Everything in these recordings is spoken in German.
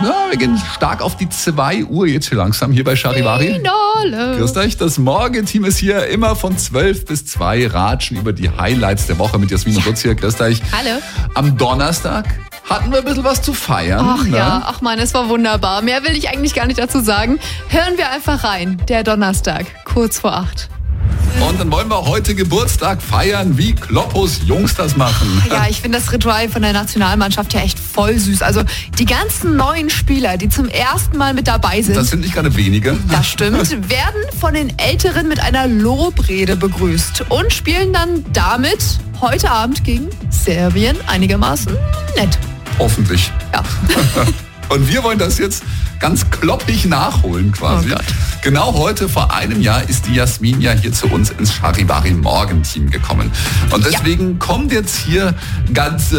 Ja, wir gehen stark auf die 2 Uhr jetzt hier langsam hier bei Charivari. Finale. Grüßt euch, das Morgenteam ist hier immer von 12 bis 2, ratschen über die Highlights der Woche mit Jasmin und Lutz hier. Grüßt euch. Hallo. Am Donnerstag hatten wir ein bisschen was zu feiern. Ach ja, ach man, es war wunderbar. Mehr will ich eigentlich gar nicht dazu sagen. Hören wir einfach rein. Der Donnerstag, kurz vor 8. Und dann wollen wir heute Geburtstag feiern, wie Kloppos Jungs das machen. Ja, ich finde das Ritual von der Nationalmannschaft ja echt voll süß. Also die ganzen neuen Spieler, die zum ersten Mal mit dabei sind. Das sind nicht gerade wenige. Das stimmt, werden von den Älteren mit einer Lobrede begrüßt und spielen dann damit heute Abend gegen Serbien einigermaßen nett. Hoffentlich. Ja. Und wir wollen das jetzt ganz kloppig nachholen quasi. Oh Gott. Genau heute vor einem Jahr ist die Jasmin ja hier zu uns ins Charivari Morgenteam gekommen. Und deswegen kommt jetzt hier ganz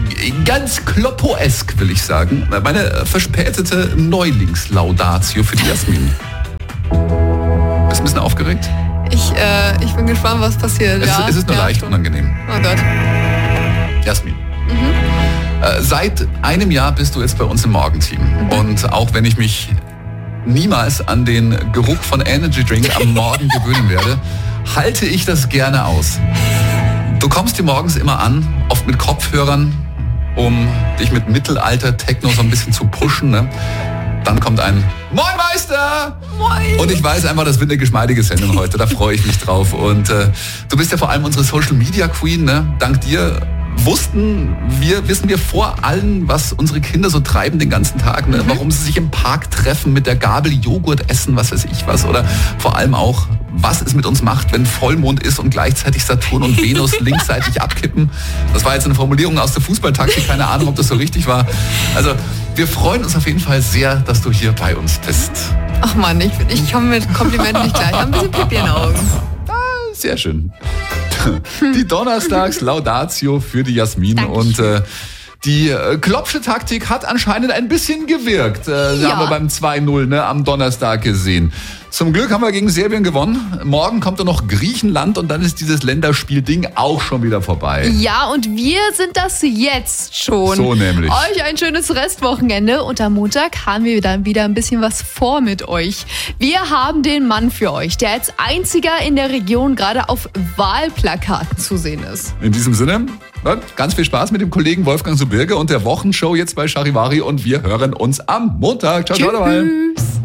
kloppoesk, will ich sagen, meine verspätete Neulingslaudatio für die Jasmin. Bist ein bisschen aufgeregt? Ich bin gespannt, was passiert. Es ist nur leicht unangenehm. Oh Gott. Jasmin. Seit einem Jahr bist du jetzt bei uns im Morgenteam. Und auch wenn ich mich niemals an den Geruch von Energy Drink am Morgen gewöhnen werde, halte ich das gerne aus. Du kommst dir morgens immer an, oft mit Kopfhörern, um dich mit Mittelalter-Techno so ein bisschen zu pushen. Ne? Dann kommt ein Moin Meister! Moin! Und ich weiß einfach, das wird eine geschmeidige Sendung heute, da freue ich mich drauf. Und du bist ja vor allem unsere Social Media Queen, ne? Dank dir wissen wir vor allem, was unsere Kinder so treiben den ganzen Tag, ne? Warum sie sich im Park treffen, mit der Gabel Joghurt essen, was weiß ich was. Oder vor allem auch, was es mit uns macht, wenn Vollmond ist und gleichzeitig Saturn und Venus linksseitig abkippen. Das war jetzt eine Formulierung aus der Fußballtaktik, keine Ahnung, ob das so richtig war. Also wir freuen uns auf jeden Fall sehr, dass du hier bei uns bist. Ach Mann, ich komme mit Komplimenten nicht gleich. Ein bisschen Pipi in den Augen. Sehr schön. Die Donnerstags-Laudatio für die Jasmin. Dankeschön. Und die Kloppsche Taktik hat anscheinend ein bisschen gewirkt. Haben wir beim 2-0 am Donnerstag gesehen. Zum Glück haben wir gegen Serbien gewonnen. Morgen kommt dann noch Griechenland und dann ist dieses Länderspielding auch schon wieder vorbei. Ja, und wir sind das jetzt schon. So nämlich. Euch ein schönes Restwochenende und am Montag haben wir dann wieder ein bisschen was vor mit euch. Wir haben den Mann für euch, der als einziger in der Region gerade auf Wahlplakaten zu sehen ist. In diesem Sinne, ganz viel Spaß mit dem Kollegen Wolfgang Subirge und der Wochenshow jetzt bei Charivari und wir hören uns am Montag. Ciao, ciao dabei. Tschüss.